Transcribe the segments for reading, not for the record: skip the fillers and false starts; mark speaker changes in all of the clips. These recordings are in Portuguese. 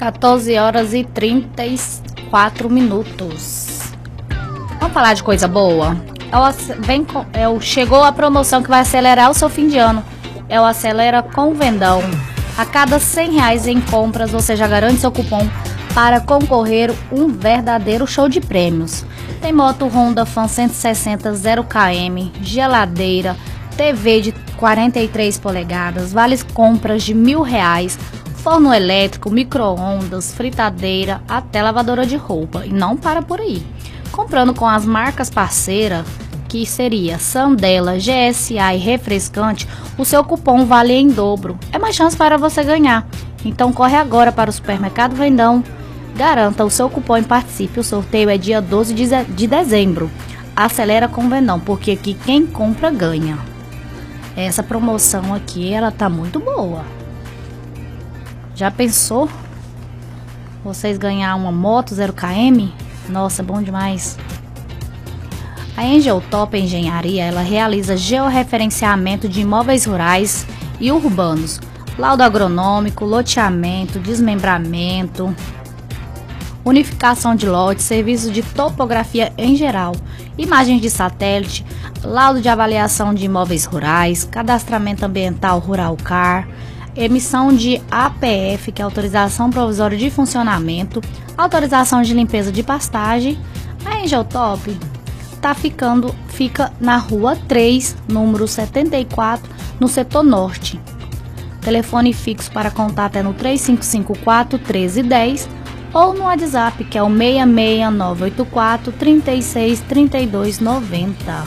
Speaker 1: 14 horas e 34 minutos. Vamos falar de coisa boa? Chegou a promoção que vai acelerar o seu fim de ano. É o Acelera com Vendão. A cada R$100 em compras, você já garante seu cupom para concorrer um verdadeiro show de prêmios. Tem moto Honda Fan 160 0km, geladeira, TV de 43 polegadas, vales compras de R$1.000, forno elétrico, micro-ondas, fritadeira, até lavadora de roupa. E não para por aí. Comprando com as marcas parceiras, que seria Sandela, GSA e Refrescante, o seu cupom vale em dobro. É mais chance para você ganhar. Então corre agora para o Supermercado Vendão, garanta o seu cupom e participe. O sorteio é dia 12 de dezembro. Acelera com Vendão, porque aqui quem compra ganha. Essa promoção aqui, ela tá muito boa. Já pensou? Vocês ganhar uma moto 0km? Nossa, bom demais. A Angeltop Engenharia, ela realiza georreferenciamento de imóveis rurais e urbanos, laudo agronômico, loteamento, desmembramento, unificação de lotes, serviços de topografia em geral, imagens de satélite, laudo de avaliação de imóveis rurais, cadastramento ambiental Rural Car, emissão de APF, que é autorização provisória de funcionamento, autorização de limpeza de pastagem. A Angeltop fica na Rua 3, número 74, no setor norte. Telefone fixo para contato é no 3554-1310 ou no WhatsApp, que é o 66984 36 32 90.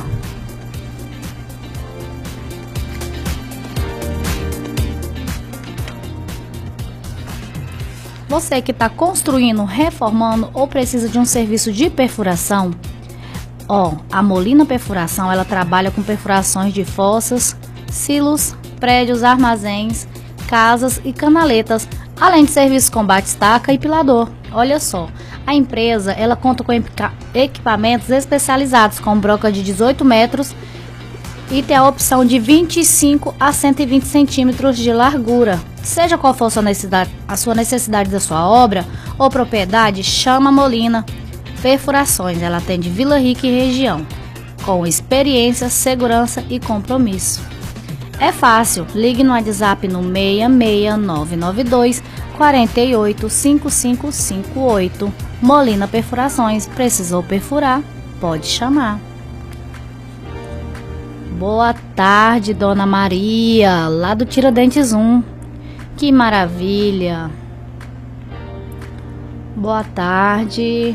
Speaker 1: Você que está construindo, reformando ou precisa de um serviço de perfuração, a Molina Perfuração, ela trabalha com perfurações de fossas, silos, prédios, armazéns, casas e canaletas, além de serviços com bate-estaca e pilador. Olha só, a empresa, ela conta com equipamentos especializados com broca de 18 metros e tem a opção de 25 a 120 centímetros de largura. Seja qual for a sua necessidade da sua obra ou propriedade, chama a Molina Perfurações. Ela atende Vila Rica e região, com experiência, segurança e compromisso. É fácil, ligue no WhatsApp no 66992 48 5558. Molina Perfurações, precisou perfurar? Pode chamar. Boa tarde, Dona Maria, lá do Tiradentes 1. Que maravilha. Boa tarde.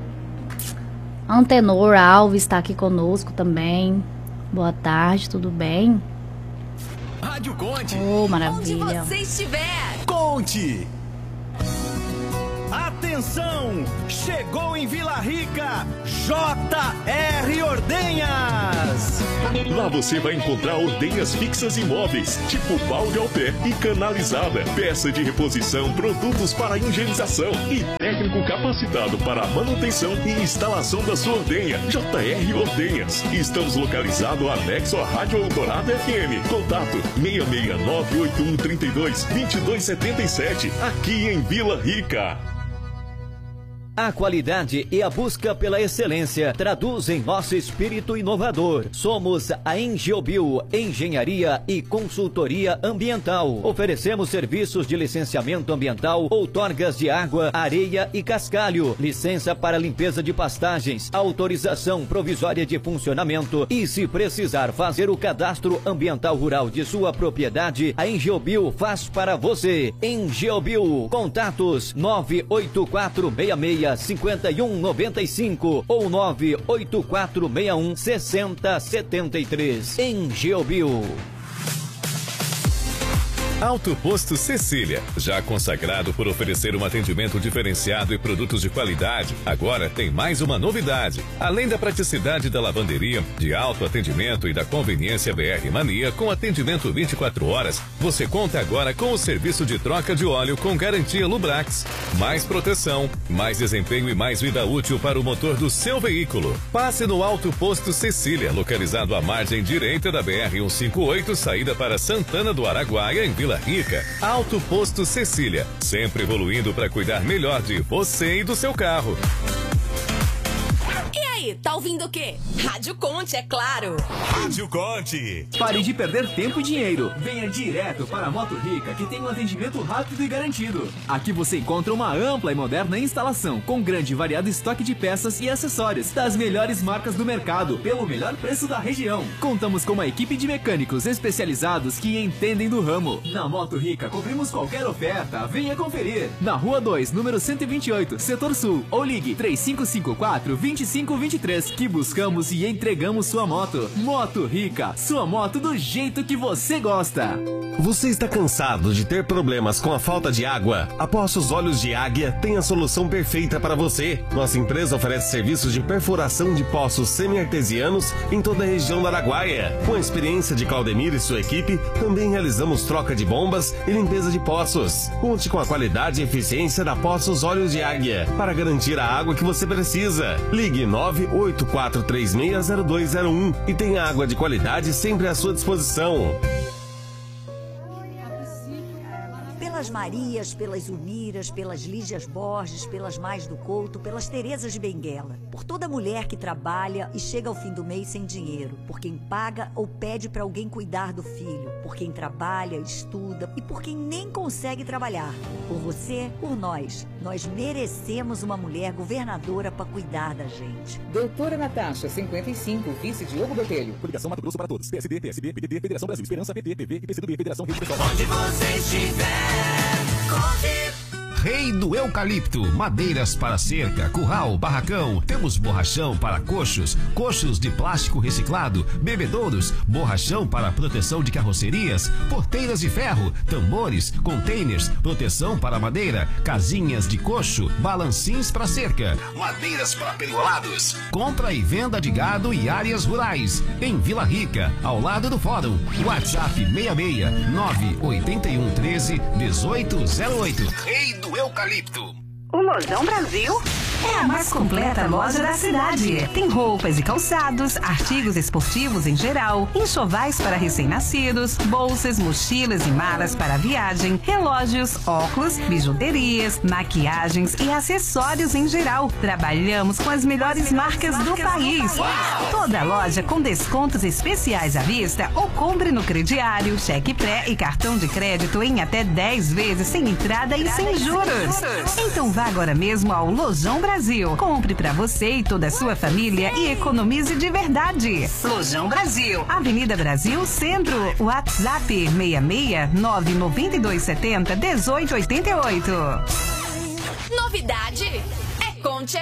Speaker 1: Antenor Alves está aqui conosco também. Boa tarde, tudo bem?
Speaker 2: Rádio Conte.
Speaker 1: Oh, maravilha.
Speaker 2: Onde você estiver, conte. Atenção! Chegou em Vila Rica, JR Ordenhas!
Speaker 3: Lá você vai encontrar ordenhas fixas e móveis, tipo balde ao pé e canalizada, peça de reposição, produtos para higienização e técnico capacitado para a manutenção e instalação da sua ordenha. JR Ordenhas. Estamos localizados anexo à Rádio Eldorado FM. Contato 66981322277, aqui em Vila Rica.
Speaker 4: A qualidade e a busca pela excelência traduz em nosso espírito inovador. Somos a Engeobio, Engenharia e Consultoria Ambiental. Oferecemos serviços de licenciamento ambiental, outorgas de água, areia e cascalho, licença para limpeza de pastagens, autorização provisória de funcionamento e, se precisar fazer o cadastro ambiental rural de sua propriedade, a Engeobio faz para você. Engeobio, contatos 98466 5195 ou 98461 6073. Engeobio.
Speaker 3: Alto Posto Cecília, já consagrado por oferecer um atendimento diferenciado e produtos de qualidade, agora tem mais uma novidade. Além da praticidade da lavanderia, de alto atendimento e da conveniência BR Mania com atendimento 24 horas, você conta agora com o serviço de troca de óleo com garantia Lubrax. Mais proteção, mais desempenho e mais vida útil para o motor do seu veículo. Passe no Alto Posto Cecília, localizado à margem direita da BR 158, saída para Santana do Araguaia, em Vila Vila Rica, Alto Posto Cecília. Sempre evoluindo para cuidar melhor de você e do seu carro.
Speaker 5: E aí, tá ouvindo o quê? Rádio Conte, é claro.
Speaker 2: Rádio Conte.
Speaker 6: Pare de perder tempo e dinheiro. Venha direto para a Moto Rica, que tem um atendimento rápido e garantido. Aqui você encontra uma ampla e moderna instalação, com grande e variado estoque de peças e acessórios das melhores marcas do mercado, pelo melhor preço da região. Contamos com uma equipe de mecânicos especializados que entendem do ramo. Na Moto Rica, cobrimos qualquer oferta. Venha conferir. Na Rua 2, número 128, Setor Sul. Ou ligue 3554-2523, que buscamos e entregamos sua moto. Moto Rica, sua moto do jeito que você gosta.
Speaker 7: Você está cansado de ter problemas com a falta de água? A Poços Olhos de Águia tem a solução perfeita para você. Nossa empresa oferece serviços de perfuração de poços semi-artesianos em toda a região do Araguaia. Com a experiência de Claudemir e sua equipe, também realizamos troca de bombas e limpeza de poços. Conte com a qualidade e eficiência da Poços Olhos de Águia para garantir a água que você precisa. Ligue 984360201 e tenha água de qualidade sempre à sua disposição.
Speaker 8: Pelas Marias, pelas Uniras, pelas Lígias Borges, pelas Mais do Couto, pelas Terezas de Benguela. Por toda mulher que trabalha e chega ao fim do mês sem dinheiro. Por quem paga ou pede para alguém cuidar do filho. Por quem trabalha, estuda e por quem nem consegue trabalhar. Por você, por nós. Nós merecemos uma mulher governadora para cuidar da gente.
Speaker 9: Doutora Natasha, 55, vice Diogo Botelho.
Speaker 10: Coligação Mato Grosso para Todos. PSD, PSB, PDT, Federação Brasil, Esperança, PT, PV e PCdoB, Federação Rede Pessoal.
Speaker 2: Onde você estiver, conte.
Speaker 11: Rei do Eucalipto, madeiras para cerca, curral, barracão. Temos borrachão para coxos, coxos de plástico reciclado, bebedouros, borrachão para proteção de carrocerias, porteiras de ferro, tambores, containers, proteção para madeira, casinhas de coxo, balancins para cerca, madeiras para pergolados. Compra e venda de gado e áreas rurais. Em Vila Rica, ao lado do Fórum. WhatsApp 66 981 13 1808. Rei do Eucalipto.
Speaker 12: O Lojão Brasil é a mais completa loja da cidade. Tem roupas e calçados, artigos esportivos em geral, enxovais para recém-nascidos, bolsas, mochilas e malas para viagem, relógios, óculos, bijuterias, maquiagens e acessórios em geral. Trabalhamos com as melhores marcas do país. Toda loja com descontos especiais à vista ou compre no crediário, cheque pré e cartão de crédito em até 10 vezes sem entrada e sem juros. Então vá agora mesmo ao Lojão Brasil. Compre pra você e toda a sua família e economize de verdade. Lojão Brasil, Avenida Brasil, Centro. WhatsApp 66 99270 1888.
Speaker 5: Novidade é Conte.